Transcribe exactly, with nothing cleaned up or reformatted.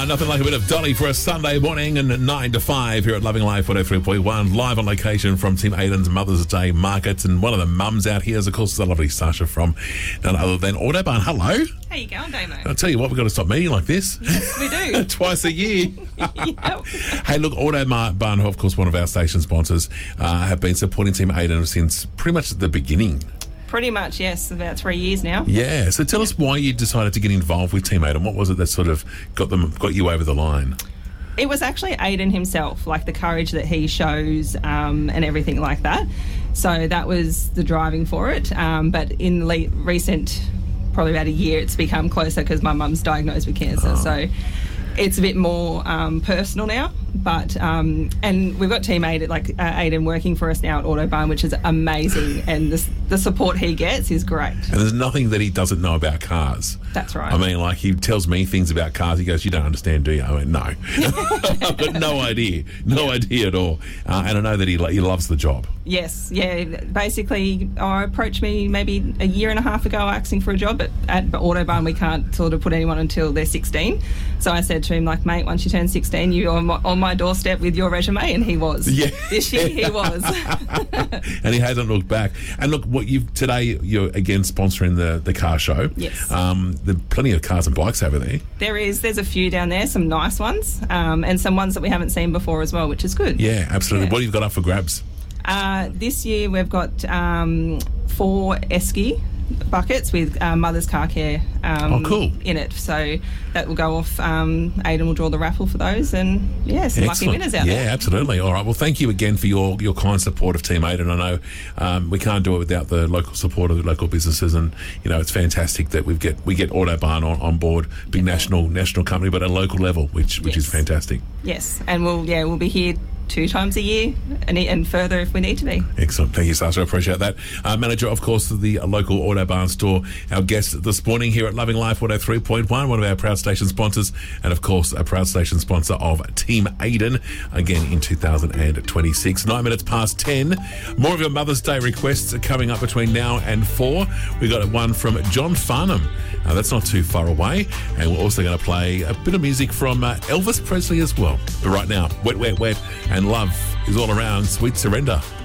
Uh, nothing like a bit of Dolly for a Sunday morning and nine to five here at Loving Life one oh three point one, live on location from Team Aiden's Mother's Day Market. And one of the mums out here is, of course, the lovely Sasha from none other than Autobahn. Hello. How you going, Damo? I'll tell you what, we've got to stop meeting like this. Yes, we do. Twice a year. Yep. Hey, look, Autobahn, who of course one of our station sponsors, uh, have been supporting Team Aiden since pretty much the beginning. Pretty much, yes. About three years now. Yeah. So tell us why you decided to get involved with Team Aiden. What was it that sort of got them, got you over the line? It was actually Aiden himself, like the courage that he shows um, and everything like that. So that was the driving for it. Um, but in le- recent, probably about a year, it's become closer because my mum's diagnosed with cancer. Oh. So it's a bit more um, personal now. But um, and we've got Team Aiden, like uh, Aiden working for us now at Autobahn, which is amazing, and the, the support he gets is great. And there's nothing that he doesn't know about cars. That's right. I mean, like, he tells me things about cars. He goes, "You don't understand, do you?" I went, "No." I've got no idea. No idea at all. Uh, and I know that he, he loves the job. Yes, yeah. Basically, uh, approached me maybe a year and a half ago asking for a job, but at Autobahn we can't sort of put anyone until they're sixteen. So I said to him, like, "Mate, once you turn sixteen, you're on my, on my doorstep with your resume," and he was. Yeah. This year he was. And he hasn't looked back. And look, what you've today, you're again sponsoring the, the car show. Yes. Um, there are plenty of cars and bikes over there. There is. There's a few down there, some nice ones, um, and some ones that we haven't seen before as well, which is good. Yeah, absolutely. Yeah. What have you got up for grabs? Uh, this year we've got um, four Esky buckets with uh, Mother's Car Care um, Oh, cool. in it. So that will go off. Um, Aidan will draw the raffle for those, and yeah, some lucky Excellent. winners out yeah, there. absolutely. All right. Well, thank you again for your, your kind support of Team Aiden. I know um, we can't do it without the local support of the local businesses, and you know it's fantastic that we get we get Autobahn on, on board, big national national company, but at a local level, which which is Yes. fantastic. Yes, and we'll yeah we'll be here two times a year and, and further if we need to be. Excellent. Thank you, Sasha. I appreciate that. Uh, manager, of course, of the local Autobahn store, our guest this morning here at Loving Life one oh three point one, one of our proud station sponsors, and of course, a proud station sponsor of Team Aiden, again in two thousand twenty-six. Nine minutes past ten. More of your Mother's Day requests are coming up between now and four. We got one from John Farnham. Uh, that's not too far away. And we're also going to play a bit of music from uh, Elvis Presley as well. But right now, Wet, Wet, Wet, and Love is all around. Sweet Surrender.